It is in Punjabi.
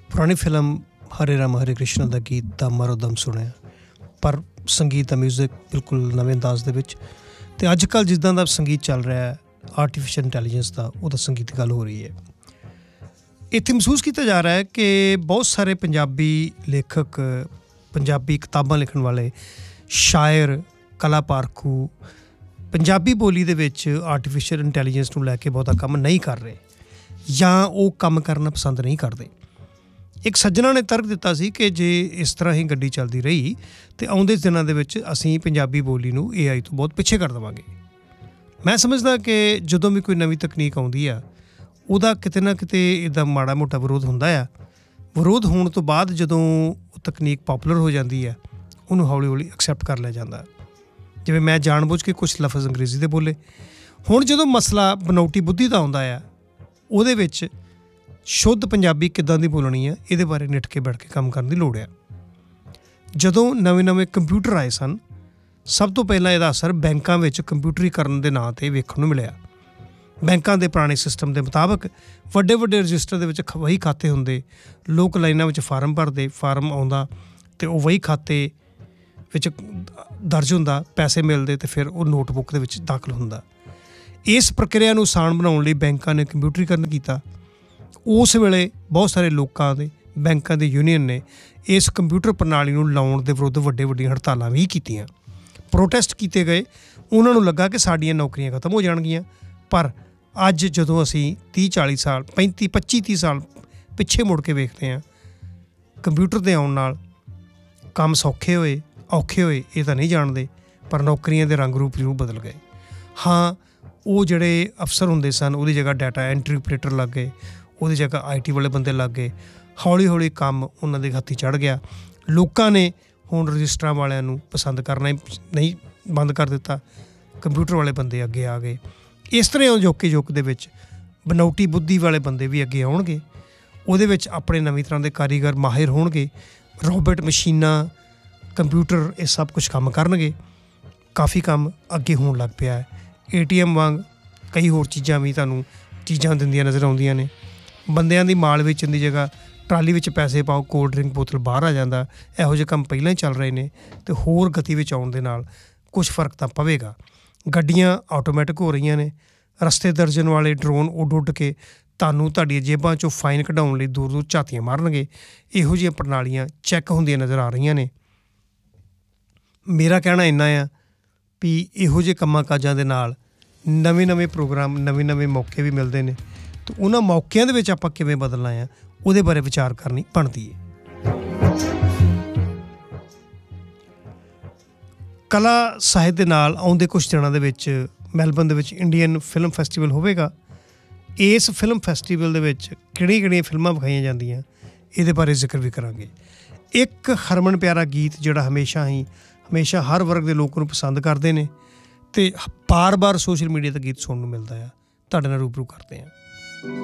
ਪੁਰਾਣੀ ਫਿਲਮ ਹਰੇ ਰਾਮ ਹਰੇ ਕ੍ਰਿਸ਼ਨ ਦਾ ਗੀਤ ਦਮ ਮਾਰੋ ਦਮ ਸੁਣਿਆ, ਪਰ ਸੰਗੀਤ ਦਾ ਮਿਊਜ਼ਿਕ ਬਿਲਕੁਲ ਨਵੇਂ ਅੰਦਾਜ਼ ਦੇ ਵਿੱਚ। ਅਤੇ ਅੱਜ ਕੱਲ੍ਹ ਜਿੱਦਾਂ ਦਾ ਸੰਗੀਤ ਚੱਲ ਰਿਹਾ ਆਰਟੀਫਿਸ਼ਲ ਇੰਟੈਲੀਜੈਂਸ ਦਾ, ਉਹਦਾ ਸੰਗੀਤ ਦੀ ਗੱਲ ਹੋ ਰਹੀ ਹੈ। ਇੱਥੇ ਮਹਿਸੂਸ ਕੀਤਾ ਜਾ ਰਿਹਾ ਹੈ ਕਿ ਬਹੁਤ ਸਾਰੇ ਪੰਜਾਬੀ ਲੇਖਕ, ਪੰਜਾਬੀ ਕਿਤਾਬਾਂ ਲਿਖਣ ਵਾਲੇ ਸ਼ਾਇਰ, ਕਲਾ ਪਾਰਖੂ ਪੰਜਾਬੀ ਬੋਲੀ ਦੇ ਵਿੱਚ ਆਰਟੀਫਿਸ਼ਲ ਇੰਟੈਲੀਜੈਂਸ ਨੂੰ ਲੈ ਕੇ ਬਹੁਤਾ ਕੰਮ ਨਹੀਂ ਕਰ ਰਹੇ, ਜਾਂ ਉਹ ਕੰਮ ਕਰਨਾ ਪਸੰਦ ਨਹੀਂ ਕਰਦੇ। ਇੱਕ ਸੱਜਣਾ ਨੇ ਤਰਕ ਦਿੱਤਾ ਸੀ ਕਿ ਜੇ ਇਸ ਤਰ੍ਹਾਂ ਹੀ ਗੱਡੀ ਚੱਲਦੀ ਰਹੀ ਤਾਂ ਆਉਂਦੇ ਦਿਨਾਂ ਦੇ ਵਿੱਚ ਅਸੀਂ ਪੰਜਾਬੀ ਬੋਲੀ ਨੂੰ AI ਤੋਂ ਬਹੁਤ ਪਿੱਛੇ ਕਰ ਦੇਵਾਂਗੇ। ਮੈਂ ਸਮਝਦਾ ਕਿ ਜਦੋਂ ਵੀ ਕੋਈ ਨਵੀਂ ਤਕਨੀਕ ਆਉਂਦੀ ਆ, ਉਹਦਾ ਕਿਤੇ ਨਾ ਕਿਤੇ ਇੱਦਾਂ ਮਾੜਾ ਮੋਟਾ ਵਿਰੋਧ ਹੁੰਦਾ ਆ। ਵਿਰੋਧ ਹੋਣ ਤੋਂ ਬਾਅਦ ਜਦੋਂ ਉਹ ਤਕਨੀਕ ਪਾਪੂਲਰ ਹੋ ਜਾਂਦੀ ਆ, ਉਹਨੂੰ ਹੌਲੀ ਹੌਲੀ ਐਕਸੈਪਟ ਕਰ ਲਿਆ ਜਾਂਦਾ। ਜਿਵੇਂ ਮੈਂ ਜਾਣਬੁੱਝ ਕੇ ਕੁਛ ਲਫ਼ਜ਼ ਅੰਗਰੇਜ਼ੀ ਦੇ ਬੋਲੇ। ਹੁਣ ਜਦੋਂ ਮਸਲਾ ਬਨਾਵਟੀ ਬੁੱਧੀ ਦਾ ਆਉਂਦਾ ਆ, ਉਹਦੇ ਵਿੱਚ ਸ਼ੁੱਧ ਪੰਜਾਬੀ ਕਿੱਦਾਂ ਦੀ ਬੋਲਣੀ ਆ, ਇਹਦੇ ਬਾਰੇ ਨਿੱਠ ਕੇ ਬੈਠ ਕੇ ਕੰਮ ਕਰਨ ਦੀ ਲੋੜ ਆ। ਜਦੋਂ ਨਵੇਂ ਕੰਪਿਊਟਰ ਆਏ ਸਨ, ਸਭ ਤੋਂ ਪਹਿਲਾਂ ਇਹਦਾ ਅਸਰ ਬੈਂਕਾਂ ਵਿੱਚ ਕੰਪਿਊਟਰੀਕਰਨ ਦੇ ਨਾਂ 'ਤੇ ਵੇਖਣ ਨੂੰ ਮਿਲਿਆ। ਬੈਂਕਾਂ ਦੇ ਪੁਰਾਣੇ ਸਿਸਟਮ ਦੇ ਮੁਤਾਬਕ ਵੱਡੇ ਰਜਿਸਟਰ ਦੇ ਵਿੱਚ ਵਹੀ ਖਾਤੇ ਹੁੰਦੇ, ਲੋਕ ਲਾਈਨਾਂ ਵਿੱਚ ਫਾਰਮ ਭਰਦੇ, ਫਾਰਮ ਆਉਂਦਾ ਅਤੇ ਉਹ ਵਹੀ ਖਾਤੇ ਵਿੱਚ ਦਰਜ ਹੁੰਦਾ, ਪੈਸੇ ਮਿਲਦੇ ਅਤੇ ਫਿਰ ਉਹ ਨੋਟਬੁੱਕ ਦੇ ਵਿੱਚ ਦਾਖਲ ਹੁੰਦਾ। ਇਸ ਪ੍ਰਕਿਰਿਆ ਨੂੰ ਆਸਾਨ ਬਣਾਉਣ ਲਈ ਬੈਂਕਾਂ ਨੇ ਕੰਪਿਊਟਰੀਕਰਨ ਕੀਤਾ। ਉਸ ਵੇਲੇ ਬਹੁਤ ਸਾਰੇ ਲੋਕਾਂ ਦੇ, ਬੈਂਕਾਂ ਦੇ ਯੂਨੀਅਨ ਨੇ ਇਸ ਕੰਪਿਊਟਰ ਪ੍ਰਣਾਲੀ ਨੂੰ ਲਾਉਣ ਦੇ ਵਿਰੁੱਧ ਵੱਡੀਆਂ ਹੜਤਾਲਾਂ ਵੀ ਕੀਤੀਆਂ, ਪ੍ਰੋਟੈਸਟ ਕੀਤੇ ਗਏ। ਉਹਨਾਂ ਨੂੰ ਲੱਗਾ ਕਿ ਸਾਡੀਆਂ ਨੌਕਰੀਆਂ ਖਤਮ ਹੋ ਜਾਣਗੀਆਂ। ਪਰ ਅੱਜ ਜਦੋਂ ਅਸੀਂ 30-40 ਸਾਲ, 25-30 ਸਾਲ ਪਿੱਛੇ ਮੁੜ ਕੇ ਵੇਖਦੇ ਹਾਂ, ਕੰਪਿਊਟਰ ਦੇ ਆਉਣ ਨਾਲ ਕੰਮ ਸੌਖੇ ਹੋਏ, ਔਖੇ ਹੋਏ ਇਹ ਤਾਂ ਨਹੀਂ ਜਾਣਦੇ, ਪਰ ਨੌਕਰੀਆਂ ਦੇ ਰੰਗ ਰੂਪ ਜ਼ਰੂਰ ਬਦਲ ਗਏ। ਹਾਂ, ਉਹ ਜਿਹੜੇ ਅਫਸਰ ਹੁੰਦੇ ਸਨ, ਉਹਦੀ ਜਗ੍ਹਾ ਡਾਟਾ ਐਂਟਰੀ ਆਪਰੇਟਰ ਲੱਗ ਗਏ, ਉਹਦੀ ਜਗ੍ਹਾ IT ਵਾਲੇ ਬੰਦੇ ਲੱਗ ਗਏ। ਹੌਲੀ ਹੌਲੀ ਕੰਮ ਉਹਨਾਂ ਦੇ ਹੱਥੀਂ ਚੜ੍ਹ ਗਿਆ। ਲੋਕਾਂ ਨੇ ਹੁਣ ਰਜਿਸਟਰਾਂ ਵਾਲਿਆਂ ਨੂੰ ਪਸੰਦ ਕਰਨਾ ਹੀ ਨਹੀਂ, ਬੰਦ ਕਰ ਦਿੱਤਾ। ਕੰਪਿਊਟਰ ਵਾਲੇ ਬੰਦੇ ਅੱਗੇ ਆ ਗਏ। ਇਸ ਤਰ੍ਹਾਂ ਅਜੋਕੇ ਯੁੱਗ ਦੇ ਵਿੱਚ ਬਨਾਵਟੀ ਬੁੱਧੀ ਵਾਲੇ ਬੰਦੇ ਵੀ ਅੱਗੇ ਆਉਣਗੇ। ਉਹਦੇ ਵਿੱਚ ਆਪਣੇ ਨਵੀਂ ਤਰ੍ਹਾਂ ਦੇ ਕਾਰੀਗਰ ਮਾਹਿਰ ਹੋਣਗੇ। ਰੋਬੋਟ, ਮਸ਼ੀਨਾਂ, ਕੰਪਿਊਟਰ ਇਹ ਸਭ ਕੁਛ ਕੰਮ ਕਰਨਗੇ। ਕਾਫੀ ਕੰਮ ਅੱਗੇ ਹੋਣ ਲੱਗ ਪਿਆ ਹੈ। ATM ਵਾਂਗ ਕਈ ਹੋਰ ਚੀਜ਼ਾਂ ਵੀ ਤੁਹਾਨੂੰ ਚੀਜ਼ਾਂ ਦਿੰਦੀਆਂ ਨਜ਼ਰ ਆਉਂਦੀਆਂ ਨੇ। ਬੰਦਿਆਂ ਦੀ ਮਾਲ ਵੇਚਣ ਦੀ ਜਗ੍ਹਾ ਟਰਾਲੀ ਵਿੱਚ ਪੈਸੇ ਪਾਓ, ਕੋਲਡ ਡਰਿੰਕ ਬੋਤਲ ਬਾਹਰ ਆ ਜਾਂਦਾ। ਇਹੋ ਜਿਹੇ ਕੰਮ ਪਹਿਲਾਂ ਹੀ ਚੱਲ ਰਹੇ ਨੇ ਅਤੇ ਹੋਰ ਗਤੀ ਵਿੱਚ ਆਉਣ ਦੇ ਨਾਲ ਕੁਛ ਫਰਕ ਤਾਂ ਪਵੇਗਾ। ਗੱਡੀਆਂ ਆਟੋਮੈਟਿਕ ਹੋ ਰਹੀਆਂ ਨੇ। ਰਸਤੇ ਦਰਜਨ ਵਾਲੇ ਡਰੋਨ ਉੱਡ ਕੇ ਤੁਹਾਨੂੰ ਤੁਹਾਡੀਆਂ ਜੇਬਾਂ 'ਚੋਂ ਫਾਈਨ ਕਢਾਉਣ ਲਈ ਦੂਰ ਝਾਤੀਆਂ ਮਾਰਨਗੇ। ਇਹੋ ਜਿਹੀਆਂ ਪ੍ਰਣਾਲੀਆਂ ਚੈੱਕ ਹੁੰਦੀਆਂ ਨਜ਼ਰ ਆ ਰਹੀਆਂ ਨੇ। ਮੇਰਾ ਕਹਿਣਾ ਇੰਨਾ ਆ ਵੀ ਇਹੋ ਜਿਹੇ ਕੰਮਾਂ ਕਾਜਾਂ ਦੇ ਨਾਲ ਨਵੇਂ ਪ੍ਰੋਗਰਾਮ, ਨਵੇਂ ਮੌਕੇ ਵੀ ਮਿਲਦੇ ਨੇ, ਅਤੇ ਉਹਨਾਂ ਮੌਕਿਆਂ ਦੇ ਵਿੱਚ ਆਪਾਂ ਕਿਵੇਂ ਬਦਲਣਾ ਆ, ਉਹਦੇ ਬਾਰੇ ਵਿਚਾਰ ਕਰਨੀ ਬਣਦੀ ਹੈ। ਕਲਾ ਸਾਹਿਤ ਦੇ ਨਾਲ ਆਉਂਦੇ ਕੁਛ ਦਿਨਾਂ ਦੇ ਵਿੱਚ ਮੈਲਬਰਨ ਦੇ ਵਿੱਚ ਇੰਡੀਅਨ ਫਿਲਮ ਫੈਸਟੀਵਲ ਹੋਵੇਗਾ। ਇਸ ਫਿਲਮ ਫੈਸਟੀਵਲ ਦੇ ਵਿੱਚ ਕਿਹੜੀਆਂ ਫਿਲਮਾਂ ਵਿਖਾਈਆਂ ਜਾਂਦੀਆਂ, ਇਹਦੇ ਬਾਰੇ ਜ਼ਿਕਰ ਵੀ ਕਰਾਂਗੇ। ਇੱਕ ਹਰਮਨ ਪਿਆਰਾ ਗੀਤ ਜਿਹੜਾ ਹਮੇਸ਼ਾ ਹਰ ਵਰਗ ਦੇ ਲੋਕਾਂ ਨੂੰ ਪਸੰਦ ਕਰਦੇ ਨੇ ਅਤੇ ਬਾਰ-ਬਾਰ ਸੋਸ਼ਲ ਮੀਡੀਆ 'ਤੇ ਗੀਤ ਸੁਣਨ ਨੂੰ ਮਿਲਦਾ ਆ, ਤੁਹਾਡੇ ਨਾਲ ਰੂਬਰੂ ਕਰਦੇ ਹਾਂ।